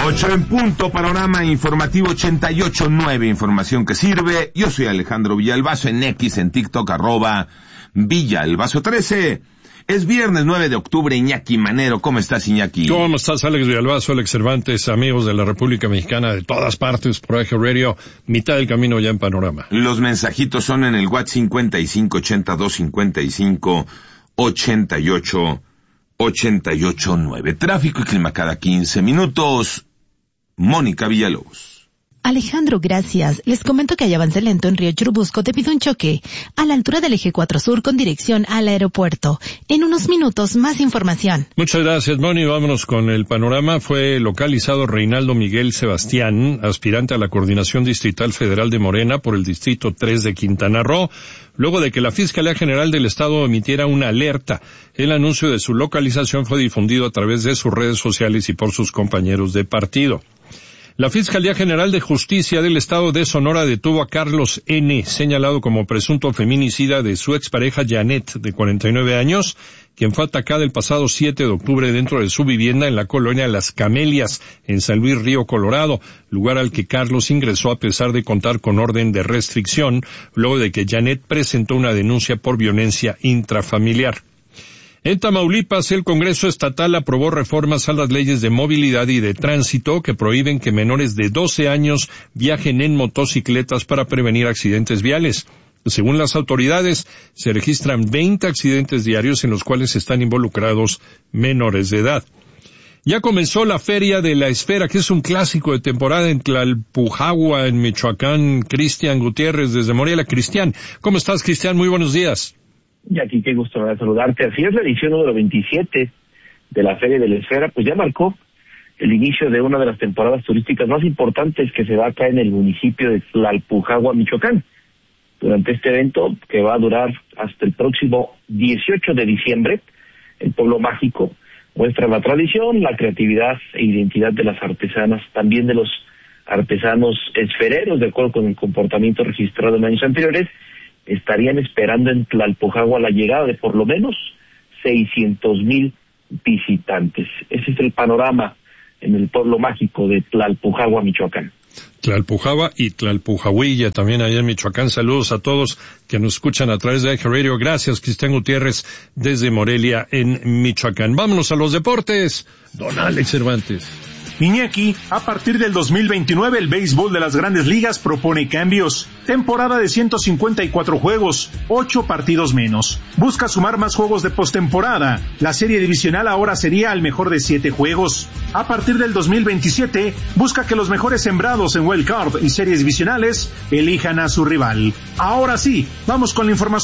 8 en punto, panorama informativo 88.9, información que sirve. Yo soy Alejandro Villalbazo, en X, en TikTok, @Villalbazo13. Es viernes 9 de octubre, Iñaki Manero. ¿Cómo estás, Iñaki? ¿Cómo estás, Alex Villalbazo, Alex Cervantes, amigos de la República Mexicana de todas partes, por AG Radio, mitad del camino ya en panorama? Los mensajitos son en el WhatsApp 5582558889. Tráfico y clima cada 15 minutos. Mónica Villalobos. Alejandro, gracias. Les comento que hay avance lento en Río Churubusco debido a un choque a la altura del eje 4 Sur con dirección al aeropuerto. En unos minutos, más información. Muchas gracias, Moni. Vámonos con el panorama. Fue localizado Reinaldo Miguel Sebastián, aspirante a la Coordinación Distrital Federal de Morena por el Distrito 3 de Quintana Roo, luego de que la Fiscalía General del Estado emitiera una alerta. El anuncio de su localización fue difundido a través de sus redes sociales y por sus compañeros de partido. La Fiscalía General de Justicia del Estado de Sonora detuvo a Carlos N., señalado como presunto feminicida de su expareja Janet, de 49 años, quien fue atacada el pasado 7 de octubre dentro de su vivienda en la colonia Las Camelias, en San Luis Río Colorado, lugar al que Carlos ingresó a pesar de contar con orden de restricción, luego de que Janet presentó una denuncia por violencia intrafamiliar. En Tamaulipas, el Congreso Estatal aprobó reformas a las leyes de movilidad y de tránsito que prohíben que menores de 12 años viajen en motocicletas para prevenir accidentes viales. Según las autoridades, se registran 20 accidentes diarios en los cuales están involucrados menores de edad. Ya comenzó la Feria de la Esfera, que es un clásico de temporada en Tlalpujahua, en Michoacán. Cristian Gutiérrez, desde Morelia. Cristian, ¿cómo estás, Cristian? Muy buenos días. Y aquí qué gusto saludarte. Así es, la edición número 27 de la Feria de la Esfera, pues ya marcó el inicio de una de las temporadas turísticas más importantes que se da acá en el municipio de Tlalpujahua, Michoacán. Durante este evento, que va a durar hasta el próximo 18 de diciembre, el pueblo mágico muestra la tradición, la creatividad e identidad de las artesanas, también de los artesanos esfereros, de acuerdo con el comportamiento registrado en años anteriores. Estarían esperando en Tlalpujahua la llegada de por lo menos 600,000 visitantes. Ese es el panorama en el pueblo mágico de Tlalpujahua, Michoacán. Tlalpujahua y Tlalpujahuilla, también allá en Michoacán. Saludos a todos que nos escuchan a través de AG Radio. Gracias, Cristian Gutiérrez, desde Morelia, en Michoacán. Vámonos a los deportes. Don Alex Cervantes. Iñaki, a partir del 2029 el béisbol de las Grandes Ligas propone cambios. Temporada de 154 juegos, 8 partidos menos. Busca sumar más juegos de postemporada. La serie divisional ahora sería al mejor de 7 juegos. A partir del 2027, busca que los mejores sembrados en Wild Card y series divisionales elijan a su rival. Ahora sí, vamos con la información.